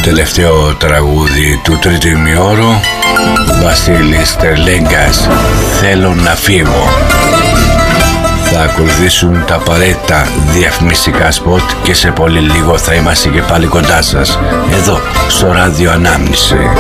Τελευταίο τραγούδι του τρίτου ημιώρου, Βασίλης Τερλέγκας, θέλω να φύγω. Θα ακολουθήσουν τα απαραίτητα διαφημιστικά σποτ και σε πολύ λίγο θα είμαστε και πάλι κοντά σας εδώ στο Ράδιο Ανάμνηση.